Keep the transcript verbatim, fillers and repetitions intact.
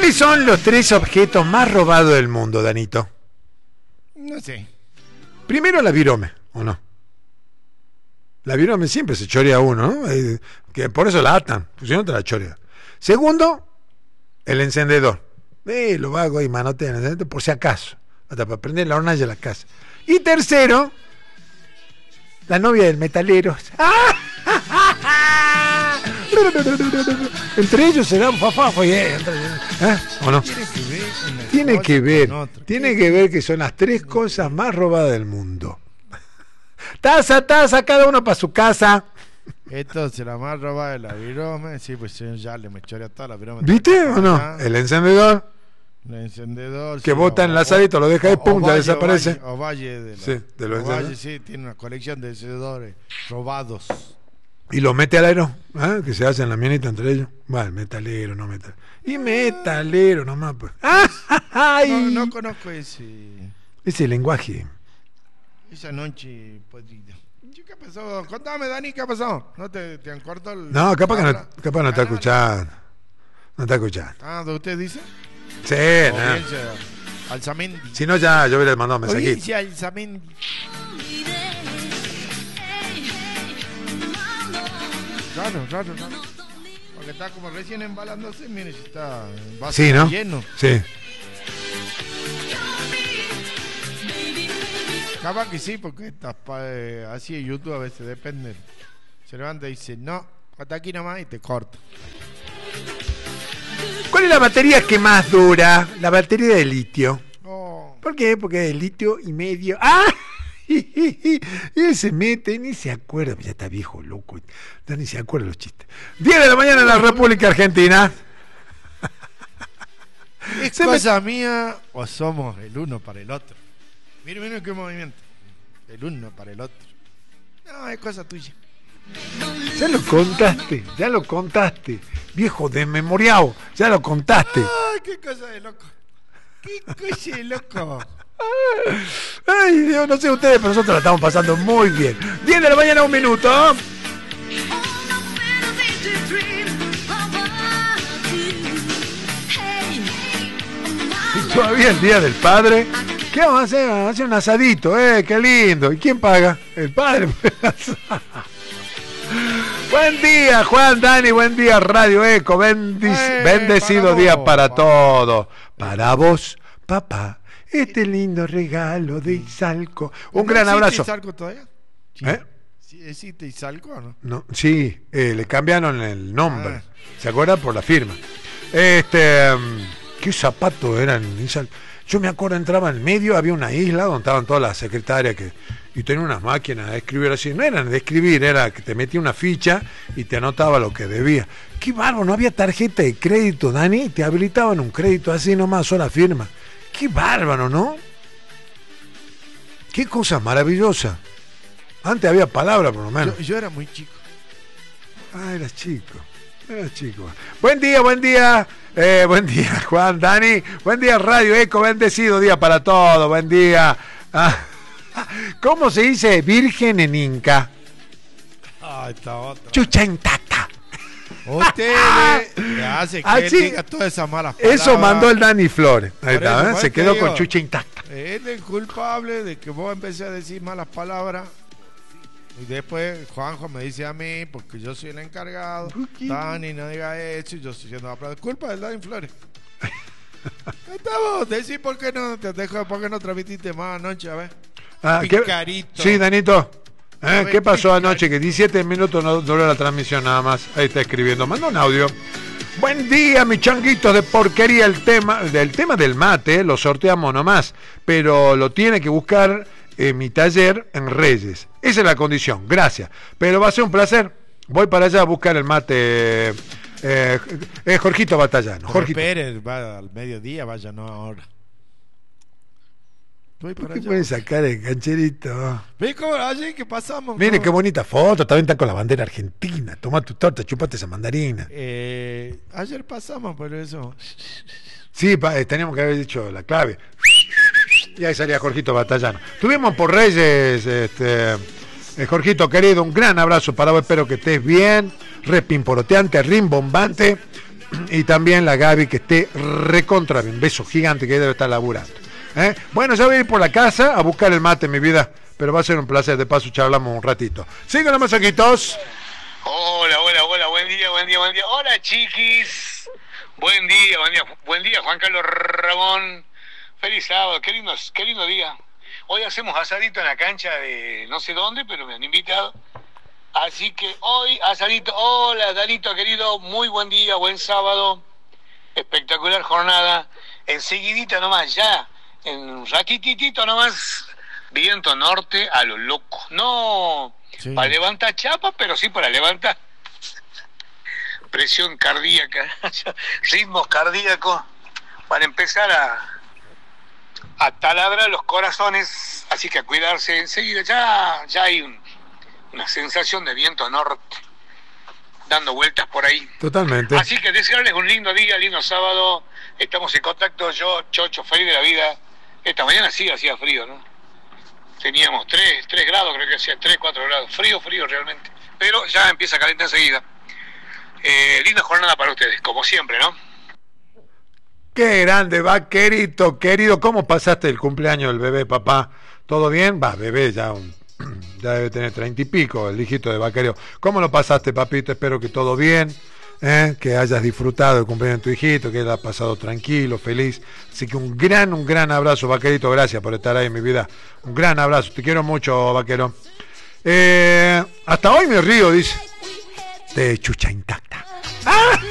¿Cuáles son los tres objetos más robados del mundo, Danito? No sé. Primero la virome, ¿o no? La virome siempre se chorea uno, ¿no? Eh, que por eso la atan, pues si no te la chorea. Segundo, el encendedor. Eh, lo hago ahí, manotea el encendedor por si acaso, hasta para prender la hornalla de la casa. Y tercero, la novia del metalero. ¡Ah! Entre ellos se dan fafafo y eh, ¿eh? ¿O no? Tiene que ver, tiene que ver que son las tres cosas más robadas del mundo. Taza, taza, cada uno para su casa. Esto se la más robada de la virome. Sí, pues ya le me chorea toda la virome. ¿Viste o no? El encendedor. El encendedor. Que sí, bota en la asadito, lo deja de punta, desaparece. O Valle de la, sí, de los Valle, sí, tiene una colección de encendedores robados. Y lo mete al aero, ¿eh? Que se hacen la mienita entre ellos. Bueno, metalero, no metalero. Y metalero nomás, pues. ¡Ay! No, no conozco ese. Ese lenguaje. Esa noche podrida. ¿Qué pasó? Contame, Dani, ¿qué pasó? ¿No te, te han cortado el... No, capaz que no, capaz no está escuchando. No está escuchando. Ah, ¿de usted dice? Sí, no. Alzamendi. Si no, ya yo hubiera mandado un mensajito. Audiencia Alzamendi. Raro, raro, raro. Porque está como recién embalándose, mire, si está sí, ¿no? lleno. Sí. Capaz que sí, porque está, eh, así en YouTube a veces depende. Se levanta y dice, no, hasta aquí nomás y te corta. ¿Cuál es la batería que más dura? La batería de litio. Oh. ¿Por qué? Porque es litio y medio. ¡Ah! Y él se mete, ni se acuerda, ya está viejo, loco, ya ni se acuerda los chistes. diez de la mañana en la República Argentina. ¿Es se cosa me... mía o somos el uno para el otro? Mira, mira qué movimiento. El uno para el otro. No, es cosa tuya. Ya lo contaste, ya lo contaste. Viejo desmemoriado, ya lo contaste. Ay, qué cosa de loco. Qué cosa de loco. Ay, Dios, no sé ustedes, pero nosotros la estamos pasando muy bien. diez de la mañana, un minuto. Y todavía el Día del Padre. ¿Qué vamos a hacer? Vamos a hacer un asadito, eh, qué lindo. ¿Y quién paga? El padre. Buen día, Juan, Dani, buen día, Radio Eco. Bendic eh, bendecido para día vos, para papá. Todos. Para vos, papá. Este lindo regalo de Izalco. Un gran abrazo. ¿Existe Izalco todavía? Sí. ¿Eh? ¿Existe Izalco o no? No, sí, eh, le cambiaron el nombre. Ah. ¿Se acuerdan? Por la firma. Este, ¿qué zapatos eran Izalco? Yo me acuerdo, entraba en medio, había una isla donde estaban todas las secretarias que, y tenían unas máquinas de escribir así. No eran de escribir, era que te metía una ficha y te anotaba lo que debía. Qué bárbaro, no había tarjeta de crédito, Dani. Te habilitaban un crédito así nomás, sola firma. Qué bárbaro, ¿no? Qué cosa maravillosa. Antes había palabra, por lo menos. Yo, yo era muy chico. Ah, eras chico. Eras chico. Buen día, buen día. Eh, buen día, Juan, Dani. Buen día, Radio Eco. Bendecido día para todos. Buen día. Ah, ¿cómo se dice virgen en inca? Ah, esta otra. Chuchentata. Usted le hace que él diga todas esas malas palabras. Eso mandó el Dani Flores. Ahí Por está, eso, ¿eh? Se quedó con chucha intacta. Él es culpable de que vos empecé a decir malas palabras. Y después Juanjo me dice a mí, porque yo soy el encargado. Dani, no diga eso. Y yo estoy siendo aplaudido. Culpa del Dani Flores. Estamos, decí por qué no te dejo, por qué no transmitiste más anoche, a ver. Ah, Picarito. Sí, Danito. ¿Eh? ¿Qué pasó anoche? Que diecisiete minutos no duró la transmisión nada más. Ahí está escribiendo. Manda un audio. Buen día, mis changuitos de porquería. El tema del tema del mate lo sorteamos nomás, pero lo tiene que buscar en mi taller en Reyes. Esa es la condición. Gracias. Pero va a ser un placer. Voy para allá a buscar el mate. Eh, eh, Jorgito Batallano. Jorgito. Pérez va al mediodía, vaya, no ahora. ¿Por qué puedes sacar el cancherito? ¿Ves cómo allí que pasamos? Mire qué bonita foto, también está con la bandera argentina. Toma tu torta, chupate esa mandarina. Eh, ayer pasamos por eso. Sí, pa, eh, teníamos que haber dicho la clave. Y ahí salía Jorgito Batallano. Tuvimos por Reyes, este, eh, Jorgito querido, un gran abrazo para vos, espero que estés bien, repimporoteante, rimbombante. Y también la Gaby, que esté recontra bien. Beso gigante que debe estar laburando. ¿Eh? Bueno, ya voy a ir por la casa a buscar el mate, mi vida. Pero va a ser un placer, de paso charlamos un ratito. Sigan los mensajitos. Hola, hola, hola, buen día, buen día, buen día. Hola, chiquis. Buen día, buen día, buen día, Juan Carlos Ramón. Feliz sábado, qué lindo, qué lindo día. Hoy hacemos asadito en la cancha de no sé dónde, pero me han invitado. Así que hoy asadito. Hola, Danito, querido, muy buen día, buen sábado. Espectacular jornada. Enseguidita nomás, ya, en un ratititito nomás, viento norte a lo loco. No sí. Para levantar chapa, pero sí para levantar presión cardíaca, ritmos cardíacos, para empezar a, a taladrar los corazones. Así que a cuidarse enseguida. Ya, ya hay un, una sensación de viento norte dando vueltas por ahí. Totalmente. Así que desearles un lindo día, lindo sábado. Estamos en contacto, yo, Chocho, feliz de la vida. Esta mañana sí hacía frío, ¿no? Teníamos tres grados, creo que hacía tres, cuatro grados. Frío, frío realmente. Pero ya empieza a calentar enseguida. Eh, linda jornada para ustedes, como siempre, ¿no? Qué grande, vaquerito, querido. ¿Cómo pasaste el cumpleaños del bebé, papá? ¿Todo bien? Va, bebé, ya, un, ya debe tener treinta y pico, el hijito de vaquero. ¿Cómo lo pasaste, papito? Espero que todo bien. ¿Eh? Que hayas disfrutado el cumpleaños de tu hijito, que hayas pasado tranquilo, feliz. Así que un gran, un gran abrazo, vaquerito. Gracias por estar ahí en mi vida. Un gran abrazo. Te quiero mucho, vaquero. Eh, hasta hoy me río, dice. De chucha intacta. ¡Ah!